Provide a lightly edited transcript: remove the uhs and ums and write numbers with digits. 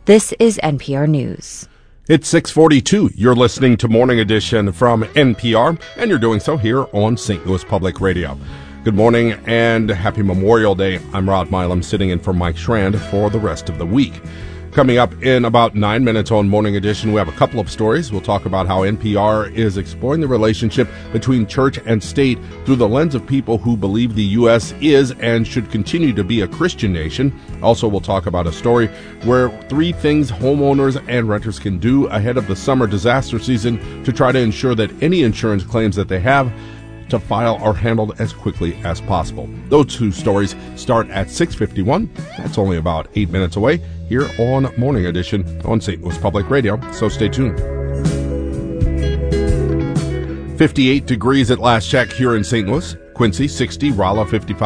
This is NPR News. It's 6:42. You're listening to Morning Edition from NPR, and you're doing so here on St. Louis Public Radio. Good morning and happy Memorial Day. I'm Rod Milam, sitting in for Mike Schrand for the rest of the week. Coming up in about 9 minutes on Morning Edition, we have a couple of stories. We'll talk about how NPR is exploring the relationship between church and state through the lens of people who believe the U.S. is and should continue to be a Christian nation. Also, we'll talk about a story where 3 things homeowners and renters can do ahead of the summer disaster season to try to ensure that any insurance claims that they have to file are handled as quickly as possible. Those 2 stories start at 6:51. That's only about 8 minutes away here on Morning Edition on St. Louis Public Radio, so stay tuned. 58 degrees at last check here in St. Louis. Quincy 60, Rolla 55.